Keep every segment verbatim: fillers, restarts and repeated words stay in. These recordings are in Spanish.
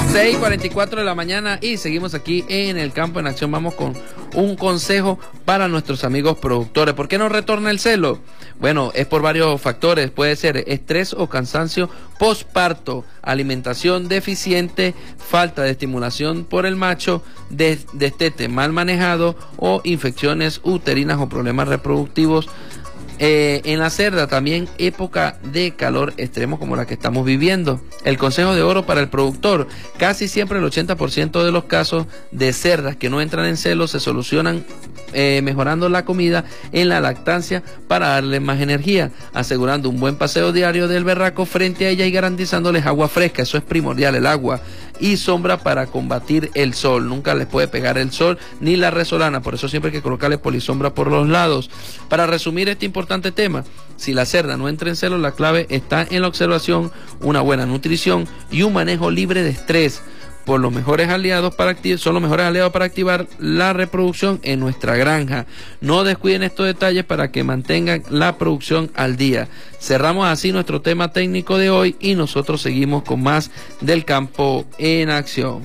seis cuarenta y cuatro de la mañana y seguimos aquí en el Campo en Acción. Vamos con un consejo para nuestros amigos productores. ¿Por qué no retorna el celo? Bueno, es por varios factores. Puede ser estrés o cansancio postparto, alimentación deficiente, falta de estimulación por el macho, des destete mal manejado o infecciones uterinas o problemas reproductivos. Eh, en la cerda también época de calor extremo como la que estamos viviendo. El consejo de oro para el productor: casi siempre el ochenta por ciento de los casos de cerdas que no entran en celo se solucionan eh, mejorando la comida en la lactancia para darle más energía, asegurando un buen paseo diario del berraco frente a ella y garantizándoles agua fresca. Eso es primordial, el agua, y sombra para combatir el sol. Nunca les puede pegar el sol ni la resolana, por eso siempre hay que colocarle polisombra por los lados. Para resumir este importante tema, si la cerda no entra en celo, la clave está en la observación, una buena nutrición y un manejo libre de estrés. Por los mejores aliados para activar, son los mejores aliados para activar la reproducción en nuestra granja. No descuiden estos detalles para que mantengan la producción al día. Cerramos así nuestro tema técnico de hoy y nosotros seguimos con más del Campo en Acción.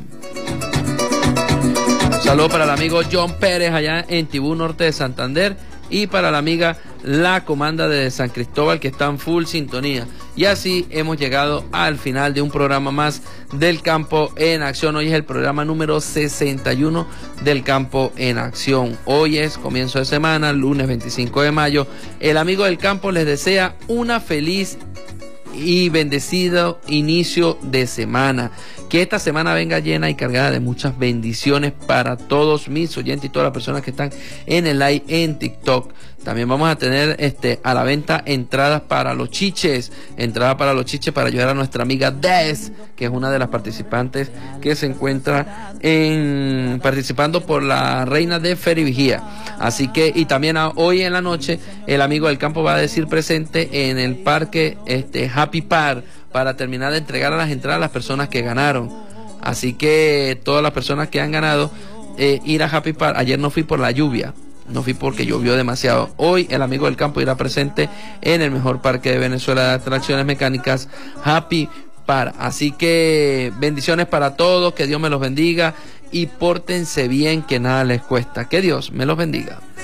Un saludo para el amigo John Pérez allá en Tibú Norte de Santander y para la amiga La Comanda de San Cristóbal, que está en full sintonía. Y así hemos llegado al final de un programa más del Campo en Acción. Hoy es el programa número sesenta y uno del Campo en Acción. Hoy es comienzo de semana, lunes veinticinco de mayo. El amigo del campo les desea una feliz y bendecido inicio de semana. Que esta semana venga llena y cargada de muchas bendiciones para todos mis oyentes y todas las personas que están en el live en TikTok. También vamos a tener este a la venta entradas para los chiches, entradas para los chiches para ayudar a nuestra amiga Des, que es una de las participantes que se encuentra en participando por la reina de Ferivigía. Así que, y también a, hoy en la noche el amigo del campo va a decir presente en el parque este Happy Par para terminar de entregar a las entradas a las personas que ganaron. Así que todas las personas que han ganado eh, ir a Happy Par. Ayer no fui por la lluvia, no fui porque llovió demasiado. Hoy el amigo del campo irá presente en el mejor parque de Venezuela de atracciones mecánicas, Happy Par. Así que bendiciones para todos, que Dios me los bendiga y pórtense bien, que nada les cuesta. Que Dios me los bendiga.